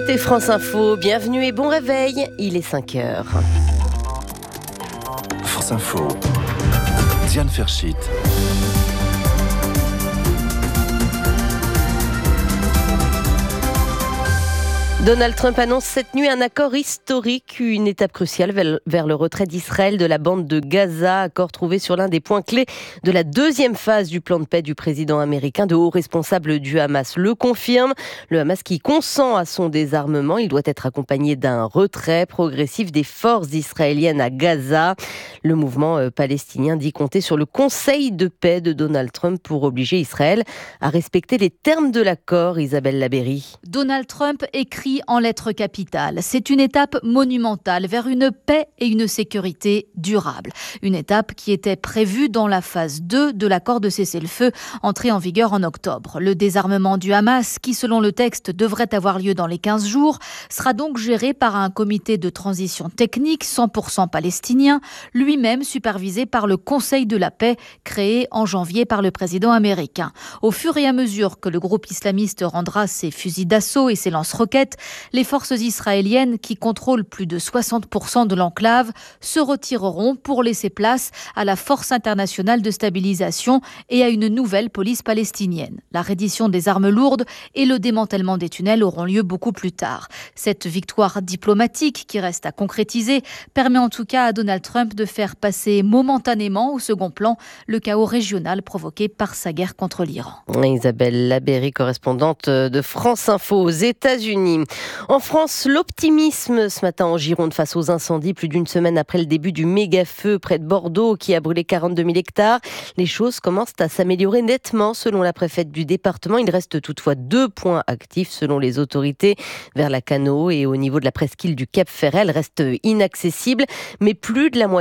écoutez France Info, bienvenue et bon réveil, il est 5h. France Info, Diane Fershit. Donald Trump annonce cette nuit un accord historique, une étape cruciale vers le retrait d'Israël de la bande de Gaza, accord trouvé sur l'un des points clés de la deuxième phase du plan de paix du président américain. De hauts responsables du Hamas le confirment. Le Hamas qui consent à son désarmement, il doit être accompagné d'un retrait progressif des forces israéliennes à Gaza. Le mouvement palestinien dit compter sur le conseil de paix de Donald Trump pour obliger Israël à respecter les termes de l'accord. Isabelle Labéry. Donald Trump écrit en lettres capitales. C'est une étape monumentale vers une paix et une sécurité durable. Une étape qui était prévue dans la phase 2 de l'accord de cessez-le-feu entré en vigueur en octobre. Le désarmement du Hamas, qui selon le texte devrait avoir lieu dans les 15 jours, sera donc géré par un comité de transition technique 100% palestinien, lui-même supervisé par le Conseil de la paix créé en janvier par le président américain. Au fur et à mesure que le groupe islamiste rendra ses fusils d'assaut et ses lance-roquettes, les forces israéliennes, qui contrôlent plus de 60% de l'enclave, se retireront pour laisser place à la force internationale de stabilisation et à une nouvelle police palestinienne. La reddition des armes lourdes et le démantèlement des tunnels auront lieu beaucoup plus tard. Cette victoire diplomatique, qui reste à concrétiser, permet en tout cas à Donald Trump de faire passer momentanément au second plan le chaos régional provoqué par sa guerre contre l'Iran. Isabelle Labéry, correspondante de France Info aux États-Unis. En France, l'optimisme ce matin en Gironde face aux incendies, plus d'une semaine après le début du méga-feu près de Bordeaux qui a brûlé 42 000 hectares. Les choses commencent à s'améliorer nettement selon la préfète du département. Il reste toutefois 2 points actifs selon les autorités. Vers la Cano et au niveau de la presqu'île du Cap Ferret, elle reste inaccessible, mais plus de la moitié